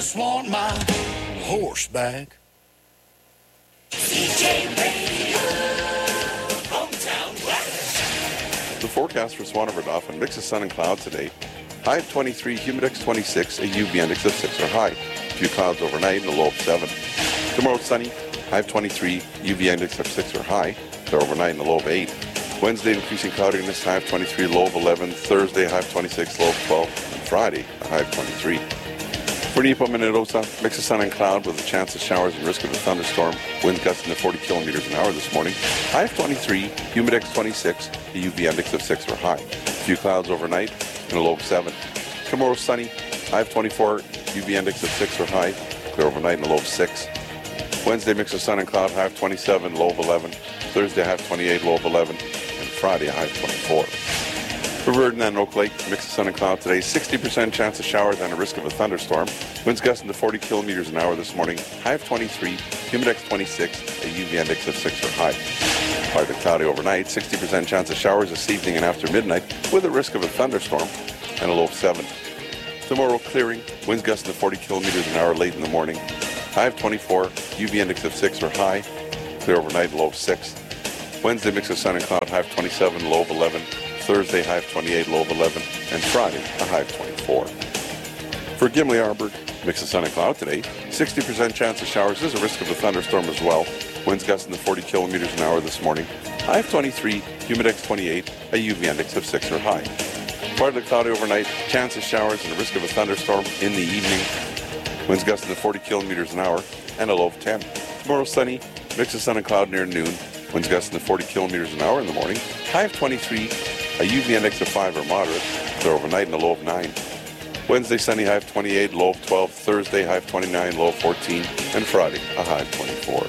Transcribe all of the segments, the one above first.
Just want my horse back. CJ Radio, hometown weather. The forecast for Swan River Dauphin, mix of sun and clouds today. High of 23, humidex 26, a UV index of 6 or high. A few clouds overnight and a low of 7. Tomorrow sunny, high of 23, UV index of 6 or high. Clear overnight and a low of 8. Wednesday increasing cloudiness, high of 23, low of 11. Thursday high of 26, low of 12. And Friday a high of 23. For Nipo Minnedosa, mix of sun and cloud with a chance of showers and risk of a thunderstorm. Winds gusting to 40 kilometers an hour this morning. High of 23, humidex 26, a UV index of 6 or high. A few clouds overnight and a low of 7. Tomorrow sunny, high of 24, UV index of 6 or high. Clear overnight and a low of 6. Wednesday mix of sun and cloud, high of 27, low of 11. Thursday high of 28, low of 11. And Friday a high of 24. For Verdun and Oak Lake, mix of sun and cloud today. 60% chance of showers and a risk of a thunderstorm. Winds gusting to 40 kilometers an hour this morning. High of 23, humidex 26, a UV index of 6 or high. Partly cloudy overnight. 60% chance of showers this evening and after midnight with a risk of a thunderstorm and a low of 7. Tomorrow clearing. Winds gusting to 40 kilometers an hour late in the morning. High of 24, UV index of 6 or high. Clear overnight, low of 6. Wednesday mix of sun and cloud, high of 27, low of 11. Thursday, high of 28, low of 11, and Friday, a high of 24. For Gimli Arborg, mix of sun and cloud today. 60% chance of showers. There's a risk of a thunderstorm as well. Winds gusting to 40 kilometers an hour this morning. High of 23, humidex 28, a UV index of 6 or high. Partly cloudy overnight, chance of showers and a risk of a thunderstorm in the evening. Winds gusting to 40 kilometers an hour, and a low of 10. Tomorrow sunny, mix of sun and cloud near noon. Winds gusting to 40 kilometers an hour in the morning. High of 23, a UV index of 5 or moderate. Clear overnight and a low of 9. Wednesday sunny, high of 28, low of 12. Thursday high of 29, low of 14. And Friday a high of 24.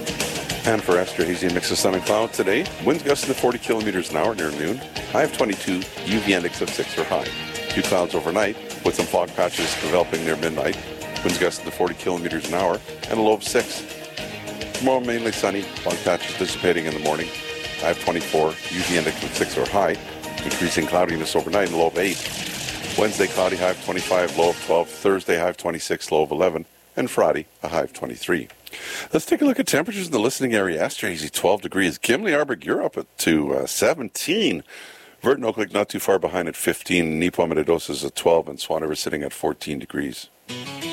And for Esterhazy, mix of sun and cloud today. Winds gusting to 40 kilometers an hour near noon. High of 22, UV index of 6 or high. A few clouds overnight with some fog patches developing near midnight. Winds gusting to 40 kilometers an hour and a low of 6. Tomorrow mainly sunny, fog patches dissipating in the morning. High of 24, UV index of 6 or high. Increasing cloudiness overnight and low of 8. Wednesday cloudy, high of 25, low of 12. Thursday high of 26, low of 11. And Friday a high of 23. Let's take a look at temperatures in the listening area. Esterhazy 12 degrees. Gimli Arborg, you're up to 17. Verdun Oak Lake not too far behind at 15. Nipo Minnedosa is at 12. And Swan River sitting at 14 degrees.